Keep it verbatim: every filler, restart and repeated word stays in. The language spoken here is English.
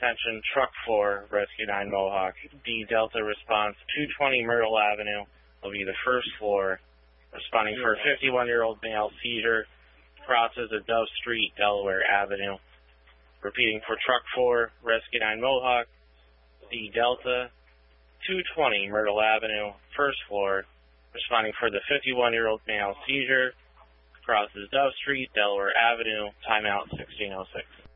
Attention, Truck four, Rescue nine Mohawk. D Delta response, two twenty Myrtle Avenue will be the first floor, responding for a fifty-one-year-old male seizure, crosses of Dove Street, Delaware Avenue. Repeating for Truck four, Rescue nine Mohawk. D Delta, two twenty Myrtle Avenue, first floor, responding for the fifty-one-year-old male seizure, crosses Dove Street, Delaware Avenue, timeout sixteen oh six.